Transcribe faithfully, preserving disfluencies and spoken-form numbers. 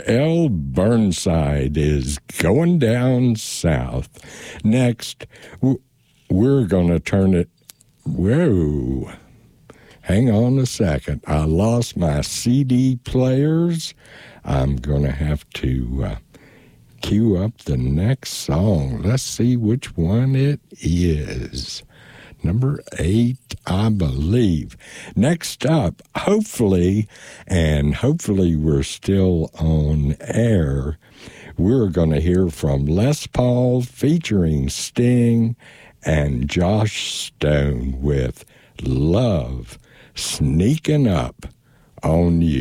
L. Burnside is Going Down South. Next, we're going to turn it... Whoa. Hang on a second. I lost my C D players. I'm going to have to uh, cue up the next song. Let's see which one it is. Number eight, I believe. Next up, hopefully, and hopefully we're still on air, we're going to hear from Les Paul featuring Sting and Josh Stone with Love Sneaking Up on You.